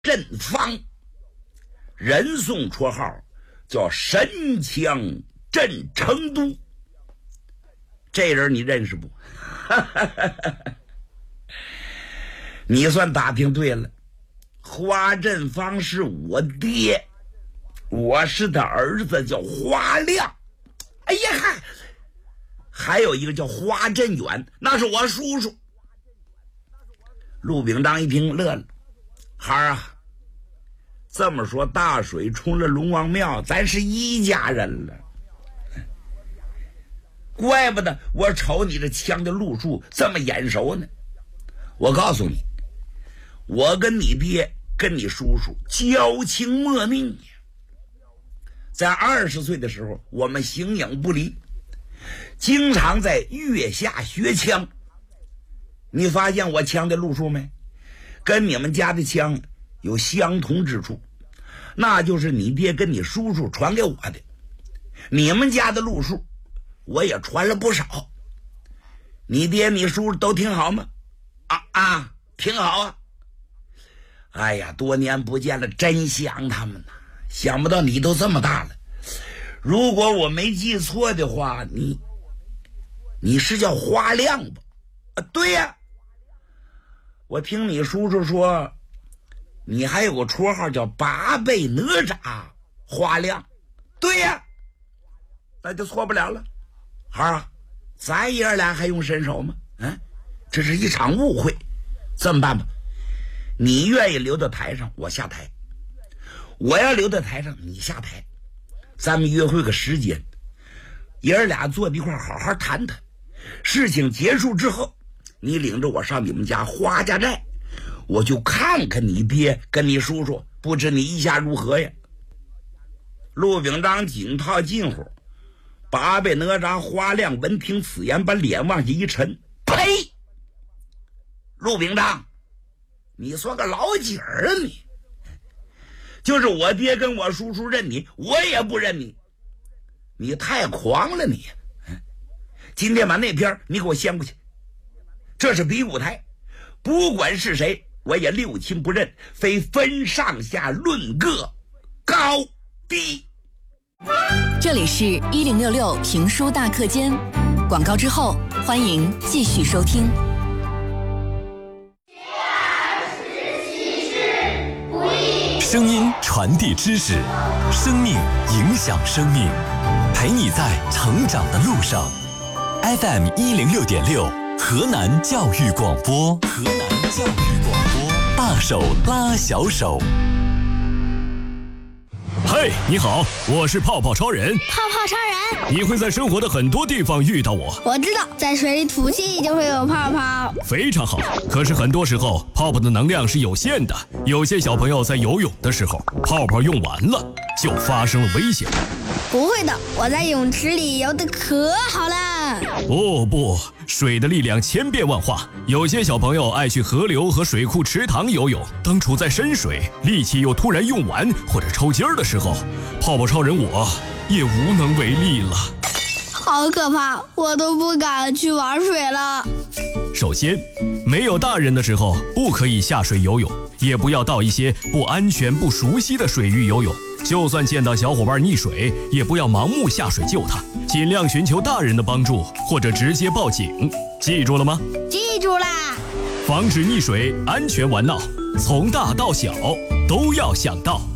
振方，人送绰号叫神枪镇成都。这人你认识不？你算打听对了，华振方是我爹，我是他儿子，叫华亮。哎呀，还有一个叫华振远，那是我叔叔。陆秉章一听乐了，孩儿啊，这么说大水冲了龙王庙，咱是一家人了。怪不得我瞅你这枪的路数这么眼熟呢。我告诉你，我跟你爹跟你叔叔交情莫逆，在20岁的时候我们形影不离，经常在月下学枪。你发现我枪的路数没？跟你们家的枪有相同之处，那就是你爹跟你叔叔传给我的。你们家的路数我也传了不少。你爹你叔都挺好吗？挺好啊。哎呀，多年不见了，真想他们呐！想不到你都这么大了。如果我没记错的话，你是叫华亮吧？对呀。我听你叔叔说你还有个绰号叫八倍哪吒华亮。对呀，那就错不了了。孩儿啊，咱爷儿俩还用伸手吗？这是一场误会。这么办吧，你愿意留到台上我下台，我要留到台上你下台，咱们约会个时间，爷儿俩坐一块好好谈谈。事情结束之后，你领着我上你们家花家寨，我就看看你爹跟你叔叔，不知你意下如何呀？陆秉章紧套近乎，八倍哪吒华亮闻听此言，把脸往下一沉，呸！陆秉章，你说个老几儿啊你？就是我爹跟我叔叔认你，我也不认你，你太狂了你！今天把那篇你给我掀过去，这是比武台，不管是谁我也六亲不认，非分上下论个高低。 这里是1066评书大课间，广告之后欢迎继续收听。 声音传递知识，生命影响生命，陪你在成长的路上。FM 106.6，河南教育广播，河南教育广播，大手拉小手。 嘿，你好，我是泡泡超人。 泡泡超人， 你会在生活的很多地方遇到我。 我知道，在水里吐气就会有泡泡。 非常好，可是很多时候泡泡的能量是有限的，有些小朋友在游泳的时候，泡泡用完了，就发生了危险。 不会的，我在泳池里游得可好了。 哦不，水的力量千变万化，有些小朋友爱去河流和水库池塘游泳，当处在深水，力气又突然用完或者抽筋儿的时候，泡泡超人我也无能为力了。 好可怕，我都不敢去玩水了。 首先，没有大人的时候不可以下水游泳，也不要到一些不安全不熟悉的水域游泳。就算见到小伙伴溺水，也不要盲目下水救他，尽量寻求大人的帮助，或者直接报警。记住了吗？ 记住啦！ 防止溺水，安全玩闹，从大到小都要想到。